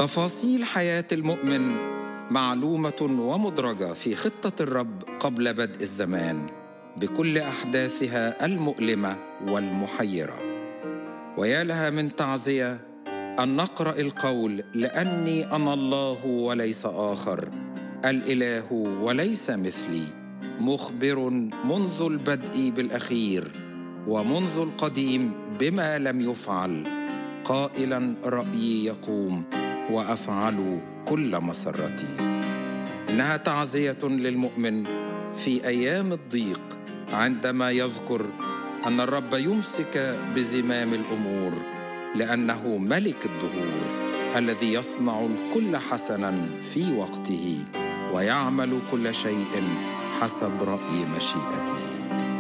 تفاصيل حياة المؤمن معلومة ومدرجة في خطة الرب قبل بدء الزمان بكل أحداثها المؤلمة والمحيرة. ويا لها من تعزية أن نقرأ القول: لأني أنا الله وليس آخر، الإله وليس مثلي، مخبر منذ البدء بالأخير، ومنذ القديم بما لم يفعل، قائلا رأيي يقوم وأفعل كل مسرتي. إنها تعزية للمؤمن في أيام الضيق عندما يذكر أن الرب يمسك بزمام الأمور، لأنه ملك الدهور الذي يصنع الكل حسنا في وقته ويعمل كل شيء حسب رأي مشيئته.